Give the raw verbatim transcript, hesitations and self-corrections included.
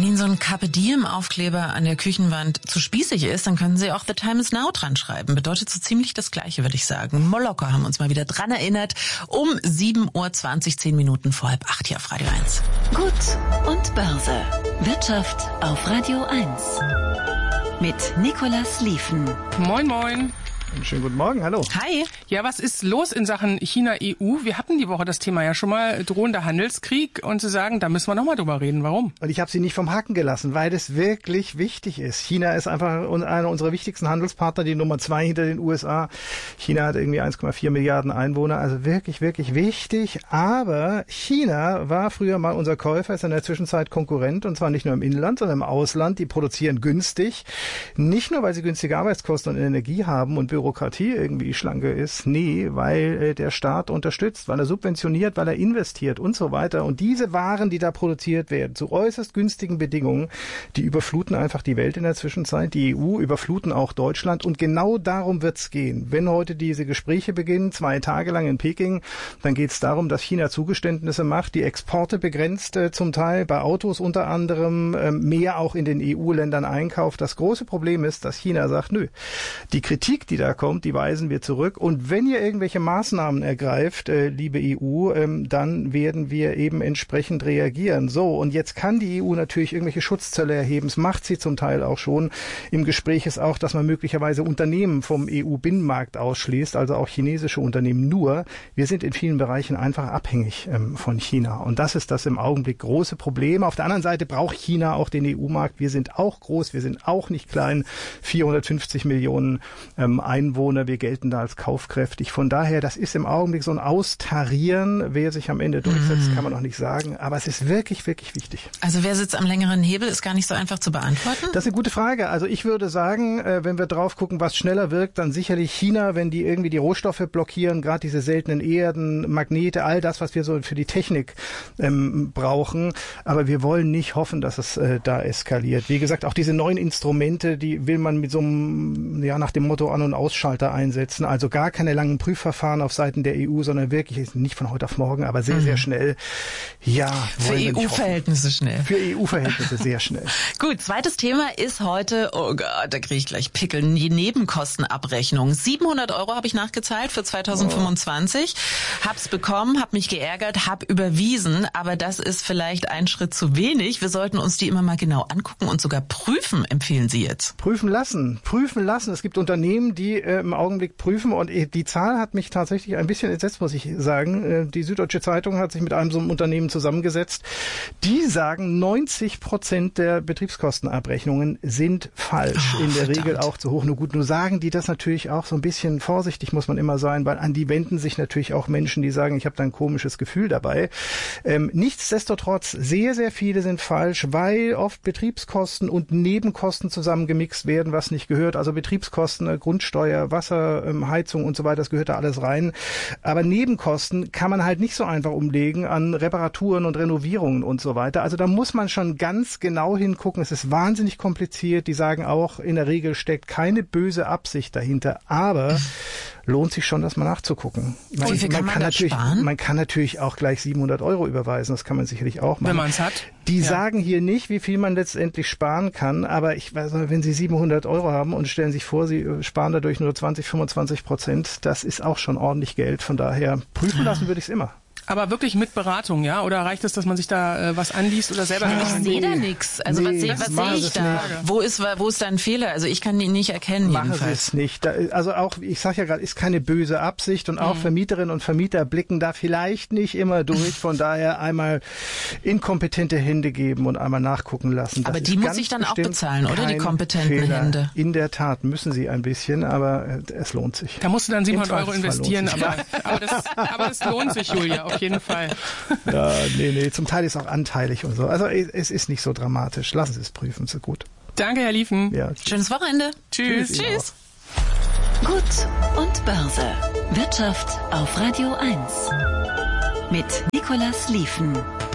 Wenn Ihnen so ein Carpe Diem-Aufkleber an der Küchenwand zu spießig ist, dann können Sie auch The Time is Now dran schreiben. Bedeutet so ziemlich das Gleiche, würde ich sagen. Molokker haben uns mal wieder dran erinnert. Um sieben Uhr zwanzig, zehn Minuten vor halb acht hier auf Radio eins. Gut und Börse. Wirtschaft auf Radio eins. Mit Nicolas Lieven. Moin, moin. Einen schönen guten Morgen, hallo. Hi. Ja, was ist los in Sachen China-E U? Wir hatten die Woche das Thema ja schon mal, drohender Handelskrieg. Und Sie sagen, da müssen wir nochmal drüber reden. Warum? Und ich habe Sie nicht vom Haken gelassen, weil es wirklich wichtig ist. China ist einfach einer unserer wichtigsten Handelspartner, die Nummer zwei hinter den U S A. China hat irgendwie eins Komma vier Milliarden Einwohner, also wirklich, wirklich wichtig. Aber China war früher mal unser Käufer, ist in der Zwischenzeit Konkurrent, und zwar nicht nur im Inland, sondern im Ausland. Die produzieren günstig. Nicht nur, weil sie günstige Arbeitskosten und Energie haben und Bürokratie irgendwie schlanke ist. Nee, weil äh, der Staat unterstützt, weil er subventioniert, weil er investiert und so weiter. Und diese Waren, die da produziert werden, zu äußerst günstigen Bedingungen, die überfluten einfach die Welt in der Zwischenzeit. Die E U überfluten auch Deutschland. Und genau darum wird's gehen. Wenn heute diese Gespräche beginnen, zwei Tage lang in Peking, dann geht's darum, dass China Zugeständnisse macht, die Exporte begrenzt äh, zum Teil, bei Autos unter anderem, äh, mehr auch in den E U-Ländern einkauft. Das große Problem ist, dass China sagt, nö, die Kritik, die da kommt, die weisen wir zurück. Und wenn ihr irgendwelche Maßnahmen ergreift, äh, liebe E U, ähm, dann werden wir eben entsprechend reagieren. So, und jetzt kann die E U natürlich irgendwelche Schutzzölle erheben. Das macht sie zum Teil auch schon. Im Gespräch ist auch, dass man möglicherweise Unternehmen vom E U-Binnenmarkt ausschließt, also auch chinesische Unternehmen. Nur, wir sind in vielen Bereichen einfach abhängig ähm, von China. Und das ist das im Augenblick große Problem. Auf der anderen Seite braucht China auch den E U-Markt. Wir sind auch groß, wir sind auch nicht klein. vierhundertfünfzig Millionen ähm, Einwohner, wir gelten da als kaufkräftig. Von daher, das ist im Augenblick so ein Austarieren. Wer sich am Ende durchsetzt, kann man noch nicht sagen. Aber es ist wirklich, wirklich wichtig. Also wer sitzt am längeren Hebel, ist gar nicht so einfach zu beantworten? Das ist eine gute Frage. Also ich würde sagen, wenn wir drauf gucken, was schneller wirkt, dann sicherlich China, wenn die irgendwie die Rohstoffe blockieren, gerade diese seltenen Erden, Magnete, all das, was wir so für die Technik ähm, brauchen. Aber wir wollen nicht hoffen, dass es äh, da eskaliert. Wie gesagt, auch diese neuen Instrumente, die will man mit so einem, ja, nach dem Motto An- und Ausschalter einsetzen. Also gar keine langen Prüfverfahren auf Seiten der E U, sondern wirklich nicht von heute auf morgen, aber sehr, mhm. sehr schnell. Ja, für E U-Verhältnisse schnell. Für E U-Verhältnisse sehr schnell. Gut, zweites Thema ist heute, oh Gott, da kriege ich gleich Pickeln, die Nebenkostenabrechnung. siebenhundert Euro habe ich nachgezahlt für zweitausendfünfundzwanzig. Oh. Hab's bekommen, hab mich geärgert, hab überwiesen, aber das ist vielleicht ein Schritt zu wenig. Wir sollten uns die immer mal genau angucken und sogar prüfen, empfehlen Sie jetzt. Prüfen lassen, prüfen lassen. Es gibt Unternehmen, die äh, im Augenblick prüfen, und die Zahl hat mich tatsächlich ein bisschen entsetzt, muss ich sagen. Die Süddeutsche Zeitung hat sich mit einem so einem Unternehmen zusammengesetzt. Die sagen, neunzig Prozent der Betriebskostenabrechnungen sind falsch, oh, in der verdammt. Regel auch zu hoch. Nur gut, nur sagen die das natürlich auch so ein bisschen vorsichtig, muss man immer sein, weil an die wenden sich natürlich auch Menschen, die sagen, ich habe da ein komisches Gefühl dabei. Ähm, nichtsdestotrotz, sehr, sehr viele sind falsch, weil oft Betriebskosten und Nebenkosten zusammengemixt werden, was nicht gehört. Also Betriebskosten, Grundsteuer, Wasser, Heizung und so weiter, das gehört da alles rein. Aber Nebenkosten kann man halt nicht so einfach umlegen an Reparaturen und Renovierungen und so weiter. Also da muss man schon ganz genau hingucken. Es ist wahnsinnig kompliziert. Die sagen auch, in der Regel steckt keine böse Absicht dahinter. Aber lohnt sich schon, das mal nachzugucken. Man, Wie viel kann man, man kann natürlich, sparen? Man kann natürlich auch gleich siebenhundert Euro überweisen. Das kann man sicherlich auch machen. Wenn man es hat. Die ja. sagen hier nicht, wie viel man letztendlich sparen kann. Aber ich weiß nicht, wenn Sie siebenhundert Euro haben und stellen sich vor, Sie sparen dadurch nur zwanzig, fünfundzwanzig Prozent, das ist auch schon ordentlich Geld. Von daher prüfen lassen würde ich es immer. Aber wirklich mit Beratung, ja? Oder reicht es, dass man sich da äh, was anliest oder selber... Ich sehe da nichts. Also nee, was sehe was seh ich da? Wo ist, wo ist da ein Fehler? Also ich kann ihn nicht erkennen Machen jedenfalls. Sie es nicht. Da, also auch, ich sage ja gerade, ist keine böse Absicht, und auch mhm. Vermieterinnen und Vermieter blicken da vielleicht nicht immer durch. Von daher einmal in kompetente Hände geben und einmal nachgucken lassen. Das aber die muss ich dann auch bezahlen, oder? Die kompetenten Fehler. Hände. In der Tat müssen sie ein bisschen, aber es lohnt sich. Da musst du dann siebenhundert Euro investieren, aber, aber, das, aber das lohnt sich, Julia, auf jeden Fall. Ja, nee, nee, zum Teil ist auch anteilig und so. Also es ist nicht so dramatisch. Lassen Sie es prüfen, so gut. Danke, Herr Lieven. Ja, schönes Wochenende. Tschüss. Tschüss. Tschüss. Gut und Börse. Wirtschaft auf Radio eins. Mit Nicolas Lieven.